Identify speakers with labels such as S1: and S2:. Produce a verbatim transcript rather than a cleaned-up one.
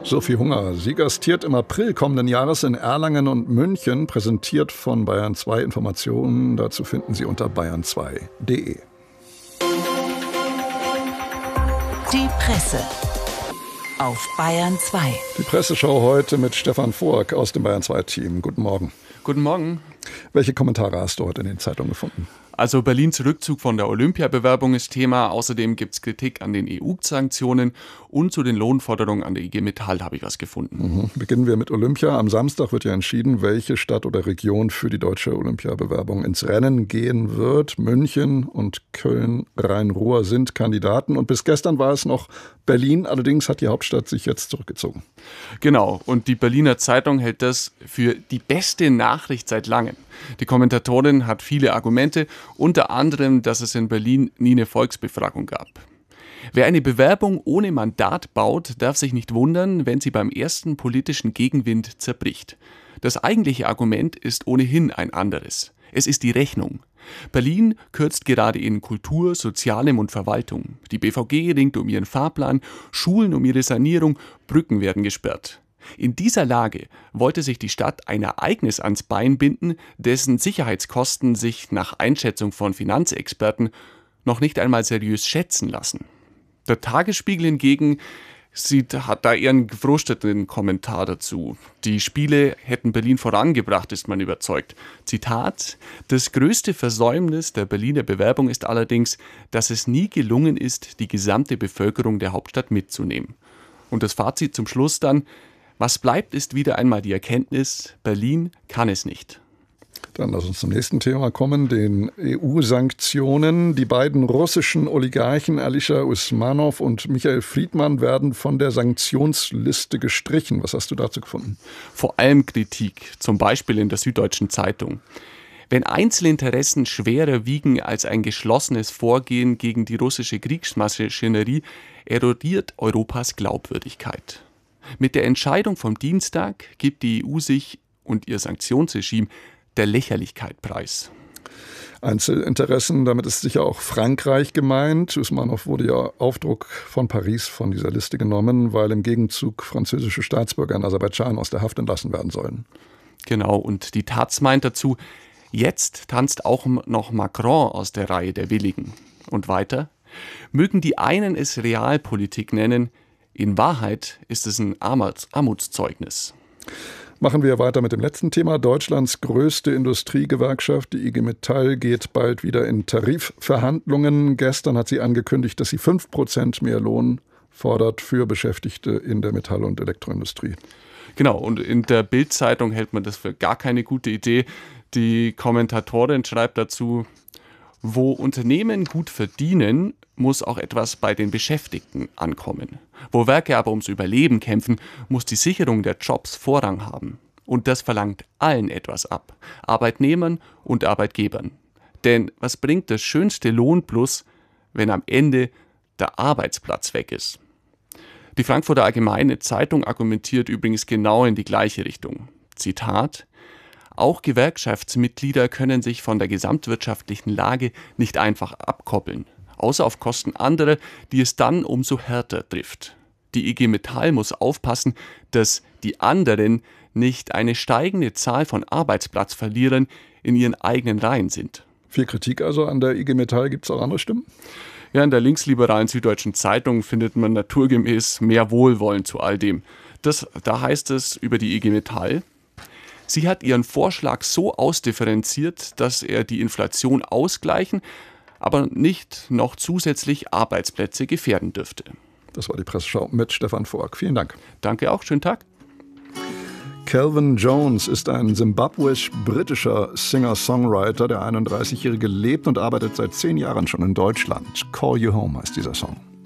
S1: Sophie Hunger, sie gastiert im April kommenden Jahres in Erlangen und München, präsentiert von Bayern zwei. Informationen dazu finden Sie unter bayern zwei punkt de.
S2: Die Presse auf Bayern zwei.
S1: Die Presseschau heute mit Stefan Voag aus dem Bayern zwei Team. Guten Morgen.
S3: Guten Morgen.
S1: Welche Kommentare hast du heute in den Zeitungen gefunden?
S3: Also Berlins Rückzug von der Olympiabewerbung ist Thema. Außerdem gibt es Kritik an den E U-Sanktionen und zu den Lohnforderungen an der I G Metall habe ich was gefunden.
S1: Mhm. Beginnen wir mit Olympia. Am Samstag wird ja entschieden, welche Stadt oder Region für die deutsche Olympiabewerbung ins Rennen gehen wird. München und Köln-Rhein-Ruhr sind Kandidaten. Und bis gestern war es noch Berlin. Allerdings hat die Hauptstadt sich jetzt zurückgezogen.
S3: Genau. Und die Berliner Zeitung hält das für die beste Nachricht seit langem. Die Kommentatorin hat viele Argumente, unter anderem, dass es in Berlin nie eine Volksbefragung gab. Wer eine Bewerbung ohne Mandat baut, darf sich nicht wundern, wenn sie beim ersten politischen Gegenwind zerbricht. Das eigentliche Argument ist ohnehin ein anderes. Es ist die Rechnung. Berlin kürzt gerade in Kultur, Sozialem und Verwaltung. Die B V G ringt um ihren Fahrplan, Schulen um ihre Sanierung, Brücken werden gesperrt. In dieser Lage wollte sich die Stadt ein Ereignis ans Bein binden, dessen Sicherheitskosten sich nach Einschätzung von Finanzexperten noch nicht einmal seriös schätzen lassen. Der Tagesspiegel hingegen sieht, hat da eher einen gefrusteten Kommentar dazu. Die Spiele hätten Berlin vorangebracht, ist man überzeugt. Zitat: Das größte Versäumnis der Berliner Bewerbung ist allerdings, dass es nie gelungen ist, die gesamte Bevölkerung der Hauptstadt mitzunehmen. Und das Fazit zum Schluss dann: Was bleibt, ist wieder einmal die Erkenntnis, Berlin kann es nicht.
S1: Dann lass uns zum nächsten Thema kommen, den E U-Sanktionen. Die beiden russischen Oligarchen Alisher Usmanov und Michael Friedmann werden von der Sanktionsliste gestrichen. Was hast du dazu gefunden?
S3: Vor allem Kritik, zum Beispiel in der Süddeutschen Zeitung. Wenn Einzelinteressen schwerer wiegen als ein geschlossenes Vorgehen gegen die russische Kriegsmaschinerie, erodiert Europas Glaubwürdigkeit. Mit der Entscheidung vom Dienstag gibt die E U sich und ihr Sanktionsregime der Lächerlichkeit preis.
S1: Einzelinteressen, damit ist sicher auch Frankreich gemeint. Usmanov wurde ja auf Druck von Paris von dieser Liste genommen, weil im Gegenzug französische Staatsbürger in Aserbaidschan aus der Haft entlassen werden sollen.
S3: Genau, und die Taz meint dazu, jetzt tanzt auch noch Macron aus der Reihe der Willigen. Und weiter: Mögen die einen es Realpolitik nennen, in Wahrheit ist es ein Armuts- Armutszeugnis.
S1: Machen wir weiter mit dem letzten Thema. Deutschlands größte Industriegewerkschaft, die I G Metall, geht bald wieder in Tarifverhandlungen. Gestern hat sie angekündigt, dass sie fünf Prozent mehr Lohn fordert für Beschäftigte in der Metall- und Elektroindustrie.
S3: Genau, und in der Bild-Zeitung hält man das für gar keine gute Idee. Die Kommentatorin schreibt dazu: Wo Unternehmen gut verdienen, muss auch etwas bei den Beschäftigten ankommen. Wo Werke aber ums Überleben kämpfen, muss die Sicherung der Jobs Vorrang haben. Und das verlangt allen etwas ab, Arbeitnehmern und Arbeitgebern. Denn was bringt das schönste Lohnplus, wenn am Ende der Arbeitsplatz weg ist? Die Frankfurter Allgemeine Zeitung argumentiert übrigens genau in die gleiche Richtung. Zitat: Auch Gewerkschaftsmitglieder können sich von der gesamtwirtschaftlichen Lage nicht einfach abkoppeln, außer auf Kosten anderer, die es dann umso härter trifft. Die I G Metall muss aufpassen, dass die anderen nicht eine steigende Zahl von Arbeitsplatzverlierern in ihren eigenen Reihen sind.
S1: Viel Kritik also an der I G Metall. Gibt es auch andere Stimmen?
S3: Ja, in der linksliberalen Süddeutschen Zeitung findet man naturgemäß mehr Wohlwollen zu all dem. Das, da heißt es über die I G Metall: Sie hat ihren Vorschlag so ausdifferenziert, dass er die Inflation ausgleichen, aber nicht noch zusätzlich Arbeitsplätze gefährden dürfte.
S1: Das war die Presseschau mit Stefan Voag. Vielen Dank.
S3: Danke auch, schönen Tag.
S1: Calvin Jones ist ein simbabwisch-britischer Singer-Songwriter. Der einunddreißigjährige lebt und arbeitet seit zehn Jahren schon in Deutschland. Call You Home heißt dieser Song.